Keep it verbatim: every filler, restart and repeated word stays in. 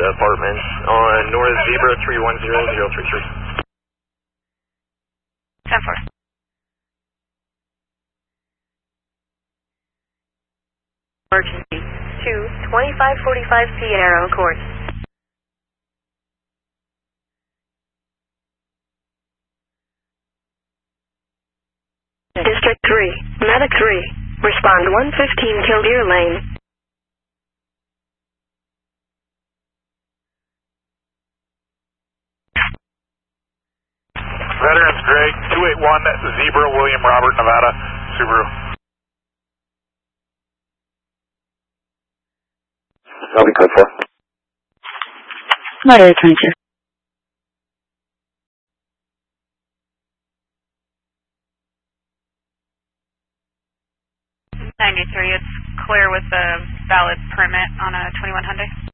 Apartments on North Zebra three one zero zero three three. ten four. Emergency two twenty-five forty-five P Arrow Court. District three, Medic three, respond one fifteen Kildare Lane. Veterans Greg, two eight one Zebra, William Robert, Nevada, Subaru. I'll be code four. Not area twenty-two. ninety-three, it's clear with a valid permit on a twenty-one Hyundai.